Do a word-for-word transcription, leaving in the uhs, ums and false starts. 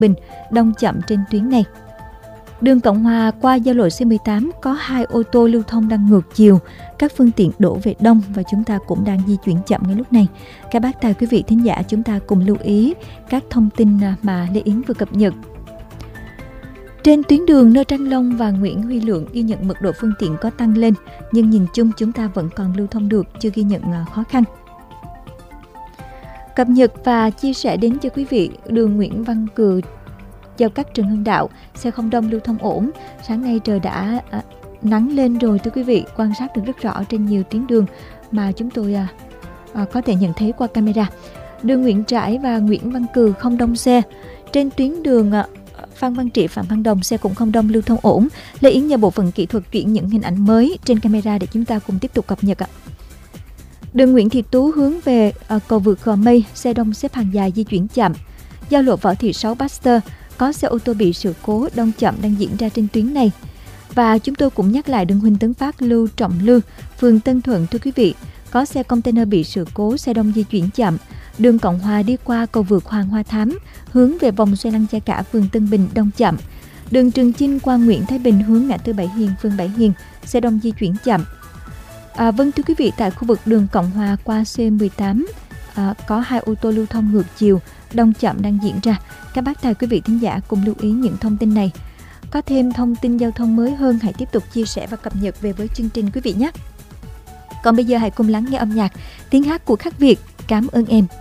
Bình, đông chậm trên tuyến này. Đường Cộng Hòa qua giao lộ C mười tám có hai ô tô lưu thông đang ngược chiều, các phương tiện đổ về đông và chúng ta cũng đang di chuyển chậm ngay lúc này. Các bác tài quý vị thính giả, chúng ta cùng lưu ý các thông tin mà Lê Yến vừa cập nhật. Trên tuyến đường Nơ Trăng Long và Nguyễn Huy Lượng ghi nhận mật độ phương tiện có tăng lên, nhưng nhìn chung chúng ta vẫn còn lưu thông được, chưa ghi nhận khó khăn. Cập nhật và chia sẻ đến cho quý vị đường Nguyễn Văn Cừ giao cắt Trần Hưng Đạo, xe không đông lưu thông ổn. Sáng nay trời đã à, nắng lên rồi thưa quý vị, quan sát được rất rõ trên nhiều tuyến đường mà chúng tôi à, à, có thể nhận thấy qua camera. Đường Nguyễn Trãi và Nguyễn Văn Cừ không đông xe. Trên tuyến đường à, Phan Văn Trị, Phạm Văn Đồng xe cũng không đông lưu thông ổn. Lê Yến nhờ bộ phận kỹ thuật chuyển những hình ảnh mới trên camera để chúng ta cùng tiếp tục cập nhật ạ. Đường Nguyễn Thiệt Tú hướng về à, cầu vượt Gò Mây, xe đông xếp hàng dài di chuyển chậm. Giao lộ Võ Thị Sáu Baxter có xe ô tô bị sự cố đông chậm đang diễn ra trên tuyến này. Và chúng tôi cũng nhắc lại đường Huỳnh Tấn Phát, Lưu Trọng Lưu, phường Tân Thuận thưa quý vị, có xe container bị sự cố, xe đông di chuyển chậm. Đường Cộng Hòa đi qua cầu vượt Hoàng Hoa Thám hướng về vòng xoay lăng Cha Cả, phường Tân Bình đông chậm. Đường Trường Chinh qua Nguyễn Thái Bình hướng ngã tư Bảy Hiền, phường Bảy Hiền, xe đông di chuyển chậm. À, vâng thưa quý vị, tại khu vực đường Cộng Hòa qua C mười tám à, có hai ô tô lưu thông ngược chiều, đông chậm đang diễn ra. Các bác tài quý vị thính giả cùng lưu ý những thông tin này. Có thêm thông tin giao thông mới hơn, hãy tiếp tục chia sẻ và cập nhật về với chương trình quý vị nhé. Còn bây giờ hãy cùng lắng nghe âm nhạc, tiếng hát của Khắc Việt. Cảm ơn em.